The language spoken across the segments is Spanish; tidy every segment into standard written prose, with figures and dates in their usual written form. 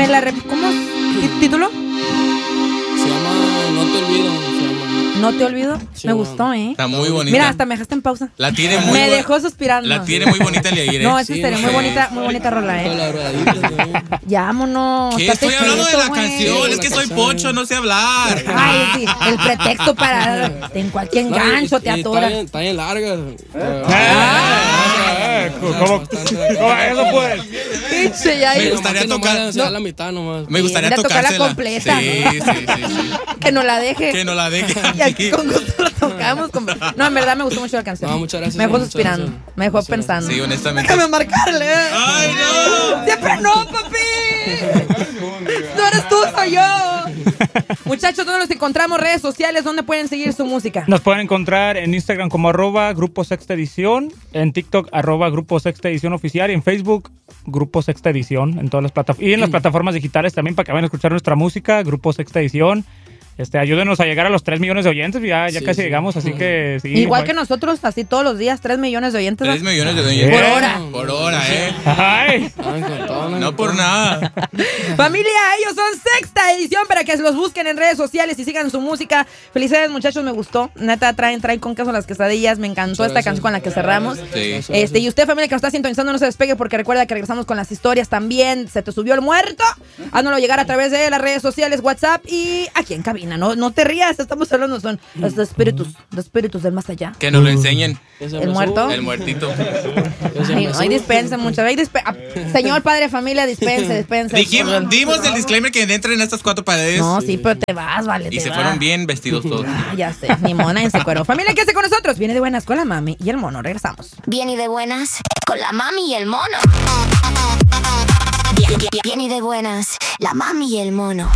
¿Cómo? ¿Título? Se llama No te olvido. No te olvido. Sí, me gustó, ¿eh? Está muy bonita. Mira, hasta me dejaste en pausa. La tiene muy Me dejó suspirando. La tiene muy bonita el Yair, ¿eh? No, es en serio, muy bonita rola, Ya, vámonos. ¿Qué? Estoy hablando de la canción. Es que soy pocho, no sé hablar. Ay, sí, el pretexto para en cualquier gancho te atora. Está bien larga. ¿Cómo eso pues? Pinche Yair. Me gustaría tocar la mitad nomás. Me gustaría tocarla tocársela completa. Sí. Que no la deje. Que no la deje. Y aquí con gusto la tocamos. No, en verdad me gustó mucho la canción. No, muchas gracias. Me dejó suspirando. Me dejó pensando. Sí, honestamente. Déjame marcarle. ¡Ay, no! ¡Siempre no, papi! No eres tú, soy yo. Muchachos, ¿dónde nos encontramos? Redes sociales, ¿dónde pueden seguir su música? Nos pueden encontrar en Instagram como @Grupo Sexta Edición, en TikTok @Grupo Sexta Edición Oficial y en Facebook Grupo Sexta Edición en todas las plataformas y en las plataformas digitales también para que vayan a escuchar nuestra música, Grupo Sexta Edición. Ayúdenos a llegar a los 3 millones de oyentes, ya casi llegamos, así que sí. Igual que nosotros, así todos los días, 3 millones de oyentes. 3 millones de oyentes. Por hora. Por hora, Ay. No por nada. Familia, ellos son Sexta Edición para que los busquen en redes sociales y sigan su música. Felicidades, muchachos, me gustó. Neta, traen con queso las quesadillas. Me encantó esta canción con la que cerramos. Sí. Y usted, familia, que nos está sintonizando, no se despegue porque recuerda que regresamos con las historias también. Se te subió el muerto. Háganoslo llegar a través de las redes sociales, WhatsApp y aquí en cabina. No te rías, estamos hablando, son los espíritus del más allá. Que nos lo enseñen. ¿El muerto? El muertito. Ay, dispensen mucho. Señor padre de familia, dispense. Dimos el disclaimer que entren en estas 4 paredes. No, sí, pero te vas, vale. Y se fueron bien vestidos todos. Ya sé, ni mona en ese cuero. Familia, quédese con nosotros. Viene de buenas con la mami y el mono. Regresamos. Bien y de buenas con la mami y el mono. Bien y de buenas, la mami y el mono.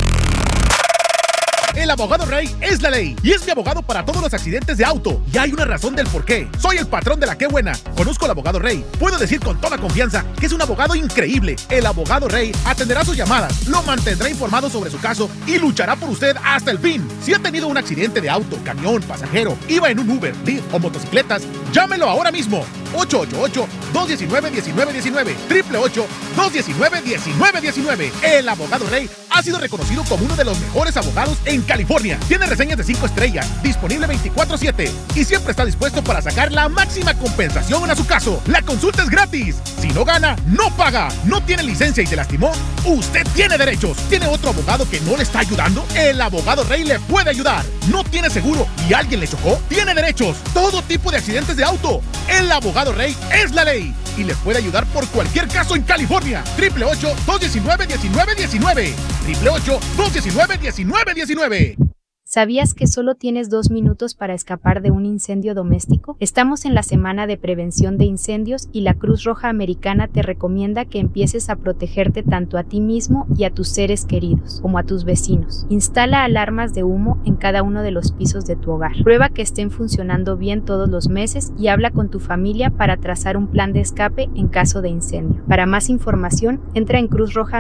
El abogado Rey es la ley y es mi abogado para todos los accidentes de auto. Y hay una razón del por qué. Soy el patrón de la Qué Buena. Conozco al abogado Rey. Puedo decir con toda confianza que es un abogado increíble. El abogado Rey atenderá sus llamadas, lo mantendrá informado sobre su caso y luchará por usted hasta el fin. Si ha tenido un accidente de auto, camión, pasajero, iba en un Uber, Lyft o motocicletas, llámelo ahora mismo. 888-219-1919. 888-219-1919. El abogado Rey ha sido reconocido como uno de los mejores abogados en California. Tiene reseñas de 5 estrellas, disponible 24/7 y siempre está dispuesto para sacar la máxima compensación a su caso. La consulta es gratis. Si no gana, no paga. No tiene licencia y se lastimó, usted tiene derechos. ¿Tiene otro abogado que no le está ayudando? El abogado Rey le puede ayudar. ¿No tiene seguro y alguien le chocó? Tiene derechos. Todo tipo de accidentes de auto. El abogado Rey es la ley y le puede ayudar por cualquier caso en California. 888-219-1919. 888-219-1919. ¿Sabías que solo tienes 2 minutos para escapar de un incendio doméstico? Estamos en la semana de prevención de incendios y la Cruz Roja Americana te recomienda que empieces a protegerte tanto a ti mismo y a tus seres queridos, como a tus vecinos. Instala alarmas de humo en cada uno de los pisos de tu hogar. Prueba que estén funcionando bien todos los meses y habla con tu familia para trazar un plan de escape en caso de incendio. Para más información, entra en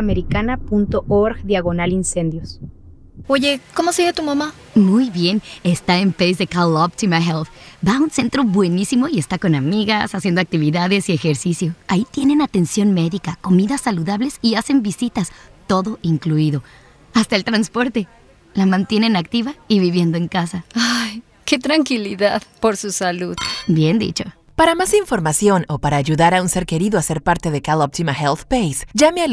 cruzrojaamericana.org/incendios. Oye, ¿cómo sigue tu mamá? Muy bien, está en PACE de Cal Optima Health. Va a un centro buenísimo y está con amigas, haciendo actividades y ejercicio. Ahí tienen atención médica, comidas saludables y hacen visitas, todo incluido. Hasta el transporte. La mantienen activa y viviendo en casa. Ay, qué tranquilidad por su salud. Bien dicho. Para más información o para ayudar a un ser querido a ser parte de Cal Optima Health PACE, llame al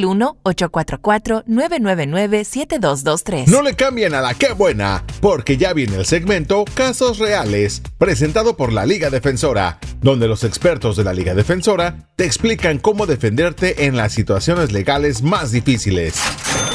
1-844-999-7223. No le cambien a la Qué Buena, porque ya viene el segmento Casos Reales, presentado por la Liga Defensora, donde los expertos de la Liga Defensora te explican cómo defenderte en las situaciones legales más difíciles.